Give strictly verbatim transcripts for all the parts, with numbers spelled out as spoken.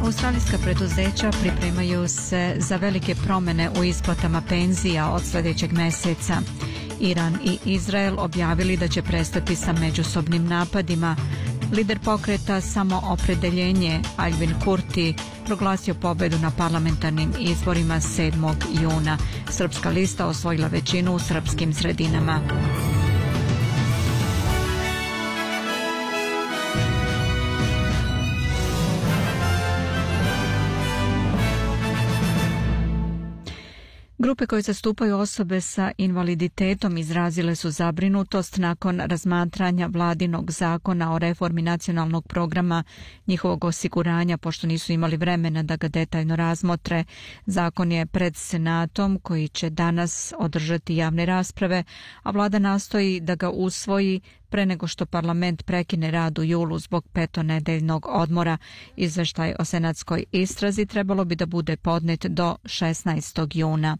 Australijska preduzeća pripremaju se za velike promjene u isplatama penzija od sljedećeg mjeseca. Iran i Izrael objavili da će prestati sa međusobnim napadima. Lider pokreta Samoopredeljenje Albin Kurti proglasio pobjedu na parlamentarnim izborima sedmog juna. Srpska lista osvojila većinu u srpskim sredinama. Grupe koje zastupaju osobe sa invaliditetom izrazile su zabrinutost nakon razmatranja vladinog zakona o reformi nacionalnog programa njihovog osiguranja, pošto nisu imali vremena da ga detaljno razmotre. Zakon je pred Senatom koji će danas održati javne rasprave, a vlada nastoji da ga usvoji pre nego što parlament prekine rad u julu zbog petonedeljnog odmora. Izveštaj o senatskoj istrazi trebalo bi da bude podnet do šesnaestog juna.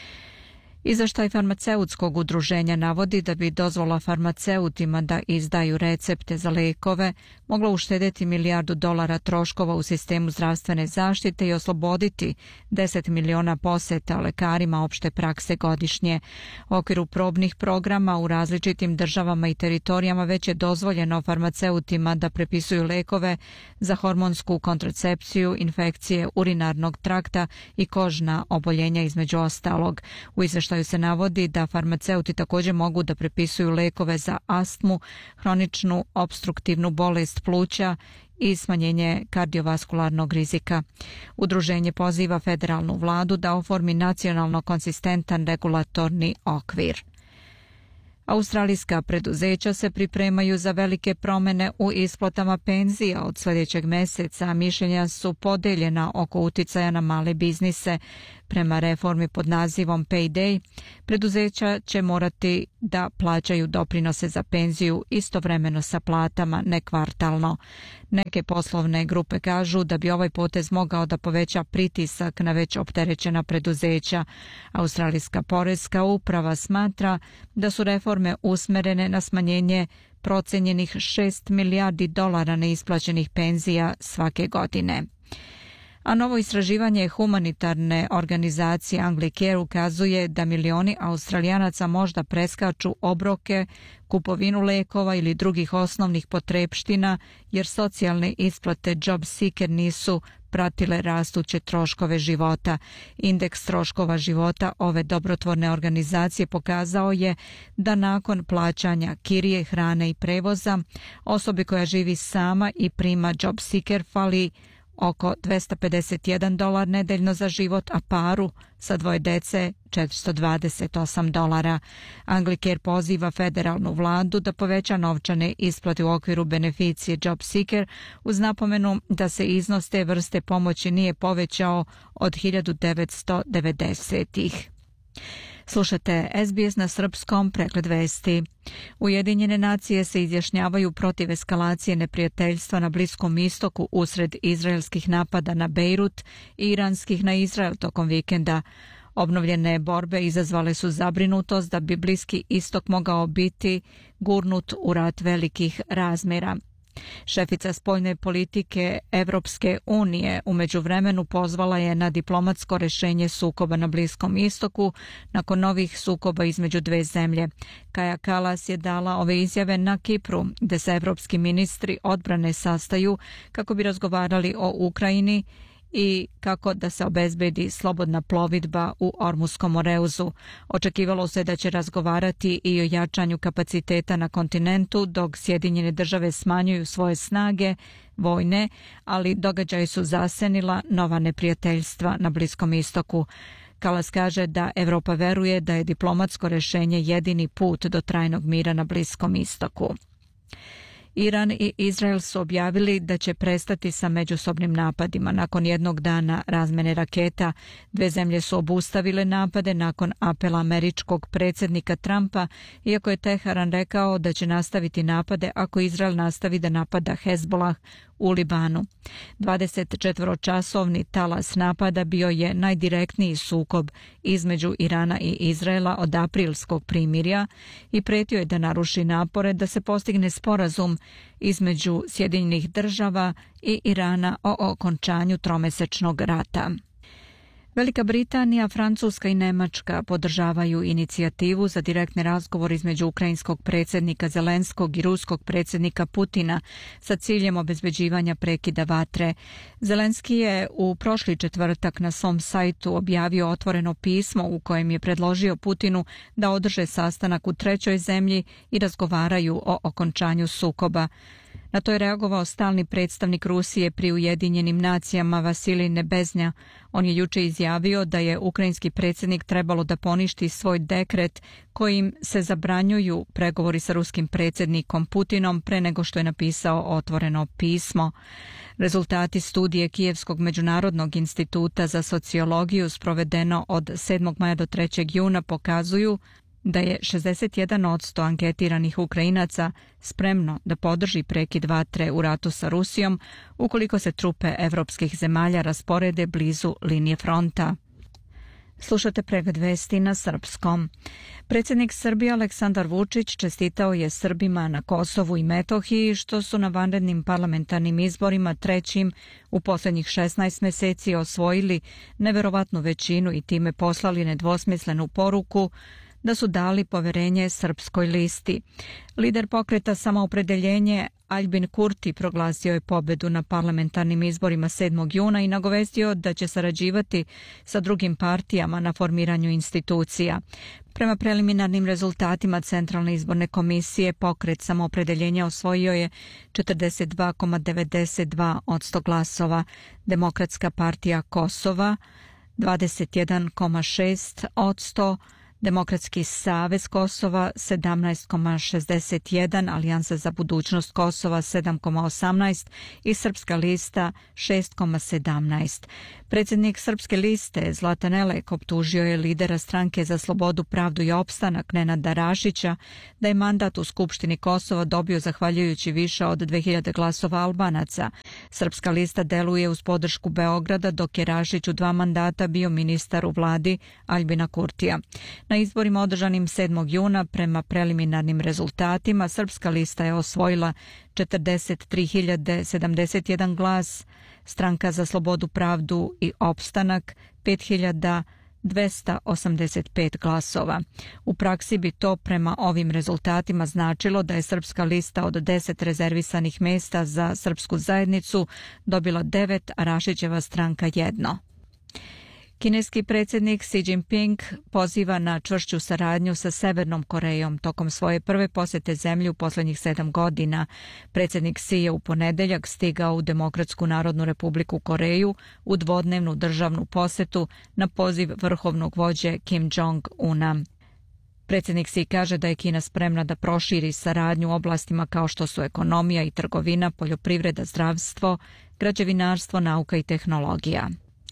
Izveštaj farmaceutskog udruženja navodi da bi dozvola farmaceutima da izdaju recepte za lekove mogla uštedeti milijardu dolara troškova u sistemu zdravstvene zaštite i osloboditi deset miliona poseta lekarima opšte prakse godišnje. U okviru probnih programa u različitim državama i teritorijama već je dozvoljeno farmaceutima da prepisuju lekove za hormonsku kontracepciju, infekcije urinarnog trakta i kožna oboljenja između ostalog. U izveštaju se navodi da farmaceuti također mogu da prepisuju lekove za astmu, hroničnu opstruktivnu bolest pluća i smanjenje kardiovaskularnog rizika. Udruženje poziva federalnu vladu da oformi nacionalno konsistentan regulatorni okvir. Australijska preduzeća se pripremaju za velike promjene u isplatama penzija od sljedećeg mjeseca. Mišljenja su podeljena oko uticaja na male biznise. Prema reformi pod nazivom Payday, preduzeća će morati da plaćaju doprinose za penziju istovremeno sa platama, ne kvartalno. Neke poslovne grupe kažu da bi ovaj potez mogao da poveća pritisak na već opterećena preduzeća. Australijska porezka uprava smatra da su reforme usmerene na smanjenje procenjenih šest milijardi dolara neisplaćenih penzija svake godine. A novo istraživanje humanitarne organizacije Anglicare ukazuje da milioni Australijanaca možda preskaču obroke, kupovinu lekova ili drugih osnovnih potrepština jer socijalne isplate Job Seeker nisu pratile rastuće troškove života. Indeks troškova života ove dobrotvorne organizacije pokazao je da nakon plaćanja kirije, hrane i prevoza osobi koja živi sama i prima Job Seeker fali oko dvesta pedeset jedan dolar nedeljno za život, a paru sa dvoje dece četiristo dvadeset osam dolara. Anglicare poziva federalnu vladu da poveća novčane isplate u okviru beneficije Job Seeker uz napomenu da se iznos te vrste pomoći nije povećao od hiljadu devetsto devedesetih. Slušate S B S na srpskom, pregled vesti. Ujedinjene nacije se izjašnjavaju protiv eskalacije neprijateljstva na Bliskom istoku usred izraelskih napada na Bejrut i iranskih na Izrael tokom vikenda. Obnovljene borbe izazvale su zabrinutost da bi Bliski istok mogao biti gurnut u rat velikih razmjera. Šefica spoljne politike Evropske unije u međuvremenu pozvala je na diplomatsko rješenje sukoba na Bliskom istoku nakon novih sukoba između dve zemlje. Kaja Kallas je dala ove izjave na Kipru, gdje se evropski ministri odbrane sastaju kako bi razgovarali o Ukrajini i kako da se obezbedi slobodna plovidba u Ormuskom moreuzu. Očekivalo se da će razgovarati i o jačanju kapaciteta na kontinentu dok Sjedinjene države smanjuju svoje snage vojne, ali događaji su zasenila nova neprijateljstva na Bliskom istoku. Kallas kaže da Evropa veruje da je diplomatsko rješenje jedini put do trajnog mira na Bliskom istoku. Iran i Izrael su objavili da će prestati sa međusobnim napadima. Nakon jednog dana razmene raketa, dve zemlje su obustavile napade nakon apela američkog predsjednika Trumpa, iako je Teheran rekao da će nastaviti napade ako Izrael nastavi da napada Hezbollah u Libanu. dvadesetčetvoročasovni talas napada bio je najdirektniji sukob između Irana i Izraela od aprilskog primirja i pretio je da naruši napore da se postigne sporazum između Sjedinjenih država i Irana o okončanju tromesečnog rata. Velika Britanija, Francuska i Nemačka podržavaju inicijativu za direktni razgovor između ukrajinskog predsjednika Zelenskog i ruskog predsjednika Putina sa ciljem obezbeđivanja prekida vatre. Zelenski je u prošli četvrtak na svom sajtu objavio otvoreno pismo u kojem je predložio Putinu da održe sastanak u trećoj zemlji i razgovaraju o okončanju sukoba. Na to je reagovao stalni predstavnik Rusije pri Ujedinjenim nacijama Vasilij Nebeznja. On je juče izjavio da je ukrajinski predsjednik trebalo da poništi svoj dekret kojim se zabranjuju pregovori sa ruskim predsjednikom Putinom pre nego što je napisao otvoreno pismo. Rezultati studije Kijevskog međunarodnog instituta za sociologiju sprovedeno od sedmog maja do trećeg juna pokazuju da je šezdeset jedan posto anketiranih Ukrajinaca spremno da podrži prekid vatre u ratu sa Rusijom ukoliko se trupe evropskih zemalja rasporede blizu linije fronta. Slušate pregled vesti na srpskom. Predsjednik Srbije Aleksandar Vučić čestitao je Srbima na Kosovu i Metohiji što su na vanrednim parlamentarnim izborima trećim u posljednjih šesnaest mjeseci osvojili neverovatnu većinu i time poslali nedvosmislenu poruku da su dali poverenje Srpskoj listi. Lider pokreta Samoopredeljenje Aljbin Kurti proglasio je pobedu na parlamentarnim izborima sedmog juna i nagovestio da će sarađivati sa drugim partijama na formiranju institucija. Prema preliminarnim rezultatima Centralne izborne komisije, pokret Samoopredeljenja osvojio je četrdeset dva zarez devedeset dva posto glasova, Demokratska partija Kosova dvadeset jedan zarez šest posto, Demokratski savez Kosova sedamnaest zarez šezdeset jedan, Alijansa za budućnost Kosova sedam zarez osamnaest i Srpska lista šest zarez sedamnaest. Predsjednik Srpske liste Zlatan Elek optužio je lidera Stranke za slobodu, pravdu i opstanak Nenada Rašića da je mandat u Skupštini Kosova dobio zahvaljujući više od dve hiljade glasova Albanaca. Srpska lista deluje uz podršku Beograda dok je Rašić u dva mandata bio ministar u vladi Aljbina Kurtija. Na izborima održanim sedmog juna prema preliminarnim rezultatima Srpska lista je osvojila četrdeset tri hiljade sedamdeset jedan glas, Stranka za slobodu, pravdu i opstanak pet hiljada dvesta osamdeset pet glasova. U praksi bi to prema ovim rezultatima značilo da je Srpska lista od deset rezervisanih mjesta za srpsku zajednicu dobila devet, a Rašićeva stranka jedno. Kineski predsjednik Xi Jinping poziva na čvršću saradnju sa Severnom Korejom tokom svoje prve posjete zemlji u posljednjih sedam godina. Predsjednik Xi je u ponedeljak stigao u Demokratsku narodnu republiku Koreju u dvodnevnu državnu posjetu na poziv vrhovnog vođe Kim Jong-una. Predsjednik Xi kaže da je Kina spremna da proširi saradnju u oblastima kao što su ekonomija i trgovina, poljoprivreda, zdravstvo, građevinarstvo, nauka i tehnologija.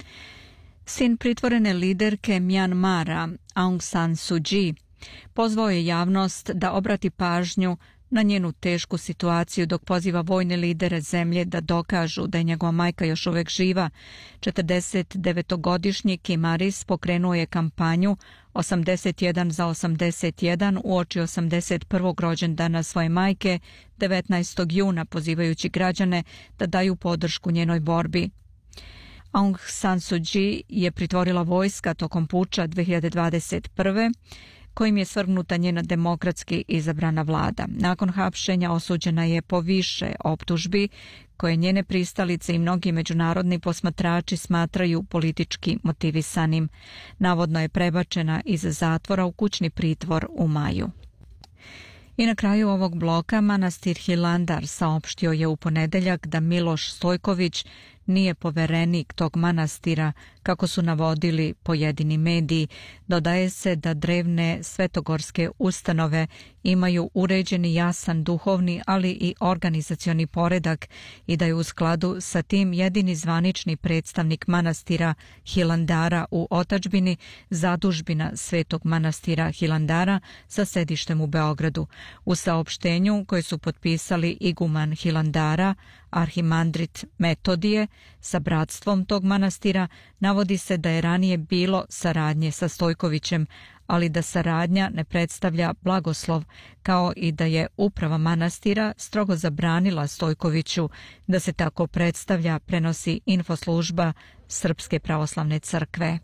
Sin pritvorene liderke Mjanmara, Aung San Suu Kyi, pozvao je javnost da obrati pažnju na njenu tešku situaciju dok poziva vojne lidere zemlje da dokažu da je njegova majka još uvijek živa. četrdesetdevetogodišnji Kim Aris pokrenuo je kampanju osamdeset jedan za osamdeset jedan uoči osamdeset prvog rođendana svoje majke devetnaestog juna pozivajući građane da daju podršku njenoj borbi. Aung San Suu Kyi je pritvorila vojska tokom puča dve hiljade dvadeset prve kojim je svrgnuta njena demokratski izabrana vlada. Nakon hapšenja osuđena je po više optužbi koje njene pristalice i mnogi međunarodni posmatrači smatraju politički motivisanim. Navodno je prebačena iz zatvora u kućni pritvor u maju. I na kraju ovog bloka manastir Hilandar saopštio je u ponedeljak da Miloš Stojković nije poverenik tog manastira, kako su navodili pojedini mediji. Dodaje se da drevne svetogorske ustanove imaju uređeni jasan duhovni, ali i organizacioni poredak i da je u skladu sa tim jedini zvanični predstavnik manastira Hilandara u otadžbini zadužbina Svetog manastira Hilandara sa sedištem u Beogradu. U saopštenju koje su potpisali iguman Hilandara arhimandrit Metodije sa bratstvom tog manastira, navodi se da je ranije bilo saradnje sa Stojkovićem, ali da saradnja ne predstavlja blagoslov, kao i da je uprava manastira strogo zabranila Stojkoviću da se tako predstavlja, prenosi infoslužba Srpske pravoslavne crkve.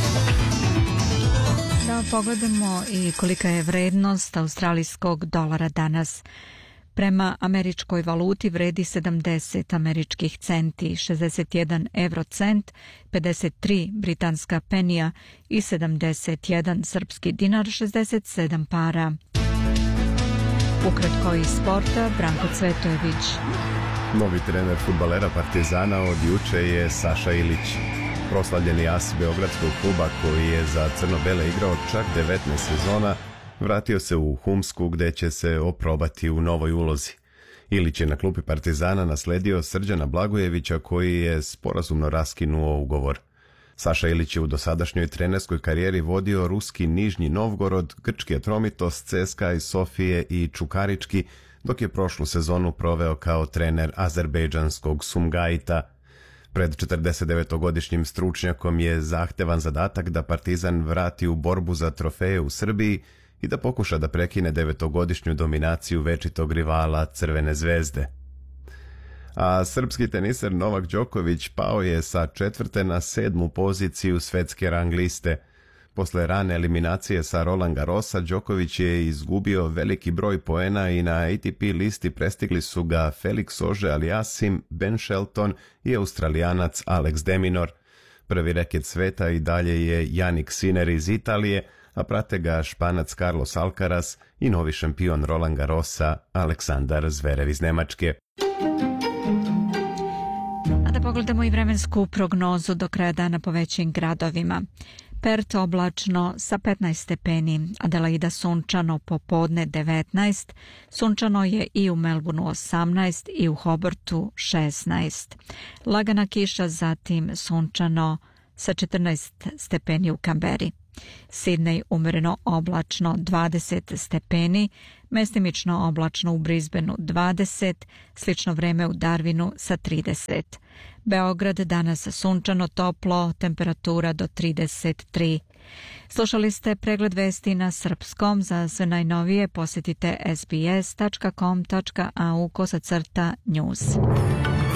Da pogledamo i kolika je vrednost australijskog dolara danas. Prema američkoj valuti vredi sedamdeset američkih centi, šezdeset jedan eurocent, pedeset tri britanska penija i sedamdeset jedan srpski dinar, šezdeset sedam para. Ukratko iz sporta, Branko Cvetojević. Novi trener fudbalera Partizana od juče je Saša Ilić. Proslavljeni as beogradskog kluba koji je za crno-bele igrao čak devetnaest sezona, vratio se u Humsku gde će se oprobati u novoj ulozi. Ilić je na klupi Partizana nasledio Srđana Blagojevića koji je sporazumno raskinuo ugovor. Saša Ilić je u dosadašnjoj trenerskoj karijeri vodio ruski Nižnji Novgorod, grčki Atromitos, C S K A iz Sofije i Čukarički, dok je prošlu sezonu proveo kao trener azerbejdžanskog Sumgaita. Pred četrdesetdevetogodišnjim stručnjakom je zahtevan zadatak da Partizan vrati u borbu za trofeje u Srbiji i da pokuša da prekine devetogodišnju dominaciju večitog rivala Crvene zvezde. A srpski teniser Novak Đoković pao je sa četvrte na sedmu poziciju svetske rang liste. Posle rane eliminacije sa Roland Garrosa, Đoković je izgubio veliki broj poena i na A T P listi prestigli su ga Felix Auger-Aliassime, Ben Shelton i Australijanac Alex de Minaur. Prvi reket sveta i dalje je Jannik Sinner iz Italije, a prate ga Španac Carlos Alcaraz i novi šampion Roland Garrosa Aleksandar Zverev iz Nemačke. A da pogledamo i vremensku prognozu do kraja dana po većim gradovima. Perth oblačno sa petnaest stepeni, Adelaida sunčano popodne devetnaest, sunčano je i u Melbourneu osamnaest i u Hobartu šesnaest. Lagana kiša, zatim sunčano sa četrnaest stepeni u Kamberi. Sidney umereno oblačno dvadeset stepeni, mestimično oblačno u Brisbaneu dvadeset, slično vreme u Darwinu sa trideset. Beograd danas sunčano, toplo, temperatura do trideset tri. Slušali ste pregled vesti na srpskom. Za sve najnovije posjetite s b s tačka com tačka a u kosacrta news.